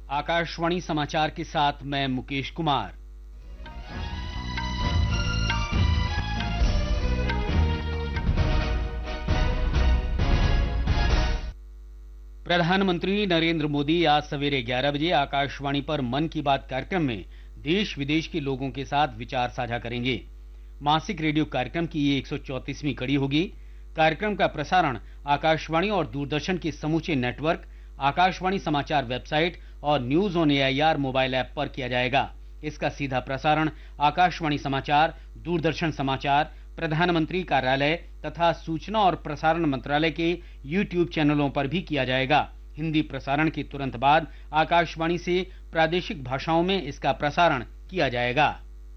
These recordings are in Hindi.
आकाशवाणी समाचार के साथ मैं मुकेश कुमार। प्रधानमंत्री नरेंद्र मोदी आज सवेरे 11 बजे आकाशवाणी पर मन की बात कार्यक्रम में देश विदेश के लोगों के साथ विचार साझा करेंगे। मासिक रेडियो कार्यक्रम की ये 134वीं कड़ी होगी। कार्यक्रम का प्रसारण आकाशवाणी और दूरदर्शन के समूचे नेटवर्क, आकाशवाणी समाचार वेबसाइट और news on AIR mobile app पर किया जाएगा। इसका सीधा प्रसारण आकाशवाणी समाचार, दूरदर्शन समाचार, प्रधानमंत्री कार्यालय तथा सूचना और प्रसारण मंत्रालय के यूट्यूब चैनलों पर भी किया जाएगा। हिंदी प्रसारण के तुरंत बाद आकाशवाणी से प्रादेशिक भाषाओं में इसका प्रसारण किया जाएगा।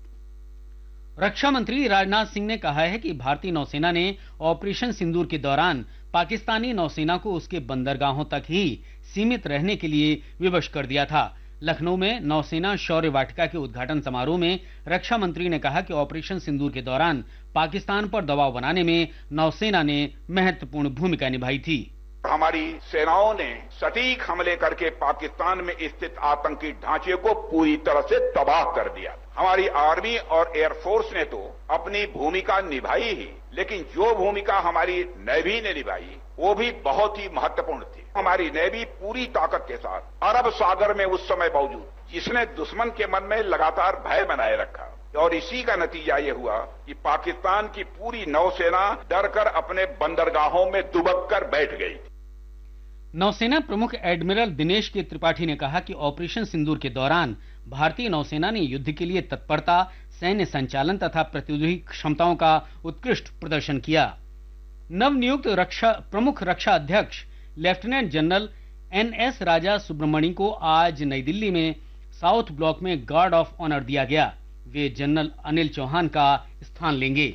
रक्षा मंत्री राजनाथ सिंह ने कहा है कि भारतीय नौसेना ने ऑपरेशन सिंदूर के दौरान पाकिस्तानी नौसेना को उसके बंदरगाहों तक ही सीमित रहने के लिए विवश कर दिया था। लखनऊ में नौसेना शौर्य वाटिका के उद्घाटन समारोह में रक्षा मंत्री ने कहा कि ऑपरेशन सिंदूर के दौरान पाकिस्तान पर दबाव बनाने में नौसेना ने महत्वपूर्ण भूमिका निभाई थी। हमारी सेनाओं ने सटीक हमले करके पाकिस्तान में स्थित आतंकी ढांचे को पूरी तरह से तबाह कर दिया। हमारी आर्मी और एयरफोर्स ने तो अपनी भूमिका निभाई ही, लेकिन जो भूमिका हमारी नेवी ने निभाई वो भी बहुत ही महत्वपूर्ण थी। हमारी नेवी पूरी ताकत के साथ अरब सागर में उस समय मौजूद, जिसने दुश्मन के मन में लगातार भय बनाए रखा, और इसी का नतीजा ये हुआ कि पाकिस्तान की पूरी नौसेना डरकर अपने बंदरगाहों में दुबक कर बैठ गई। नौसेना प्रमुख एडमिरल दिनेश के त्रिपाठी ने कहा कि ऑपरेशन सिंदूर के दौरान भारतीय नौसेना ने युद्ध के लिए तत्परता, सैन्य संचालन तथा प्रतिरोधी क्षमताओं का उत्कृष्ट प्रदर्शन किया। नवनियुक्त प्रमुख रक्षा अध्यक्ष लेफ्टिनेंट जनरल एनएस राजा सुब्रमणी को आज नई दिल्ली में साउथ ब्लॉक में गार्ड ऑफ ऑनर दिया गया। वे जनरल अनिल चौहान का स्थान लेंगे।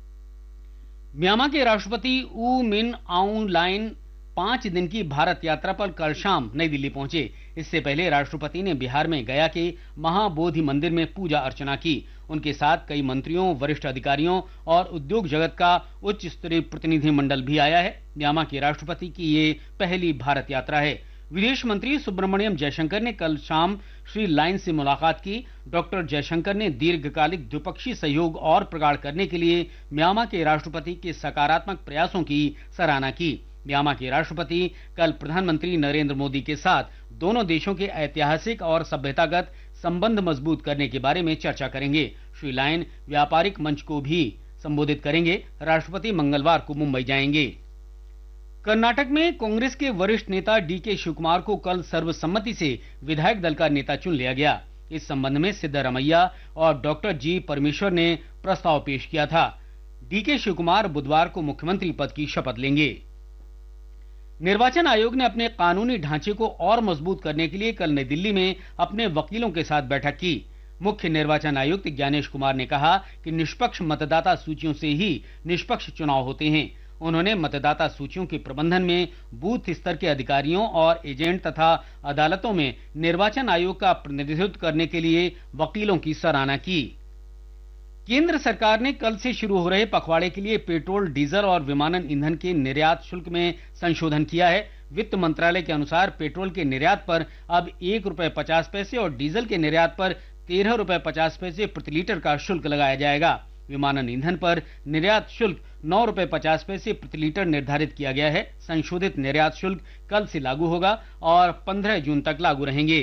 म्यांमा के राष्ट्रपति ऊ मिन आउंग लाइन 5 दिन की भारत यात्रा पर कल शाम नई दिल्ली पहुंचे। इससे पहले राष्ट्रपति ने बिहार में गया के महाबोधि मंदिर में पूजा अर्चना की। उनके साथ कई मंत्रियों, वरिष्ठ अधिकारियों और उद्योग जगत का उच्च स्तरीय प्रतिनिधिमंडल भी आया है। म्यांमा के राष्ट्रपति की ये पहली भारत यात्रा है। विदेश मंत्री सुब्रमण्यम जयशंकर ने कल शाम श्री लाइन से मुलाकात की। डॉक्टर जयशंकर ने दीर्घकालिक द्विपक्षीय सहयोग और प्रगाढ़ करने के लिए म्यांमा के राष्ट्रपति के सकारात्मक प्रयासों की सराहना की। म्यांमा के राष्ट्रपति कल प्रधानमंत्री नरेंद्र मोदी के साथ दोनों देशों के ऐतिहासिक और सभ्यतागत संबंध मजबूत करने के बारे में चर्चा करेंगे। श्री लाइन व्यापारिक मंच को भी संबोधित करेंगे। राष्ट्रपति मंगलवार को मुंबई जाएंगे। कर्नाटक में कांग्रेस के वरिष्ठ नेता डीके शिवकुमार को कल सर्वसम्मति से विधायक दल का नेता चुन लिया गया। इस संबंध में सिद्धरमैया और डॉक्टर जी परमेश्वर ने प्रस्ताव पेश किया था। डीके शिवकुमार बुधवार को मुख्यमंत्री पद की शपथ लेंगे। निर्वाचन आयोग ने अपने कानूनी ढांचे को और मजबूत करने के लिए कल नई दिल्ली में अपने वकीलों के साथ बैठक की। मुख्य निर्वाचन आयुक्त ज्ञानेश कुमार ने कहा कि निष्पक्ष मतदाता सूचियों से ही निष्पक्ष चुनाव होते हैं। उन्होंने मतदाता सूचियों के प्रबंधन में बूथ स्तर के अधिकारियों और एजेंट तथा अदालतों में निर्वाचन आयोग का प्रतिनिधित्व करने के लिए वकीलों की सराहना की। केंद्र सरकार ने कल से शुरू हो रहे पखवाड़े के लिए पेट्रोल, डीजल और विमानन ईंधन के निर्यात शुल्क में संशोधन किया है। वित्त मंत्रालय के अनुसार पेट्रोल के निर्यात पर अब ₹1.50 और डीजल के निर्यात पर ₹13.50 प्रति लीटर का शुल्क लगाया जाएगा। विमानन ईंधन पर निर्यात शुल्क ₹9.50 प्रति लीटर निर्धारित किया गया है। संशोधित निर्यात शुल्क कल से लागू होगा और 15 जून तक लागू रहेंगे।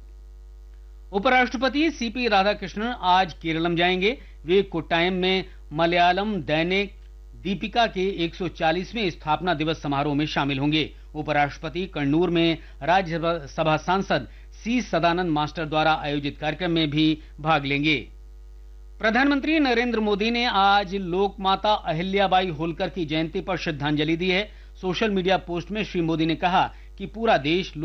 उपराष्ट्रपति सीपी राधाकृष्णन आज केरलम जाएंगे। वे कोट्टायम में मलयालम दैनिक दीपिका के 140वें स्थापना दिवस समारोह में शामिल होंगे। उपराष्ट्रपति कन्नूर में राज्यसभा सांसद सी सदानंद मास्टर द्वारा आयोजित कार्यक्रम में भी भाग लेंगे। प्रधानमंत्री नरेंद्र मोदी ने आज लोकमाता अहिल्याबाई होलकर की जयंती पर श्रद्धांजलि दी है। सोशल मीडिया पोस्ट में श्री मोदी ने कहा कि पूरा देश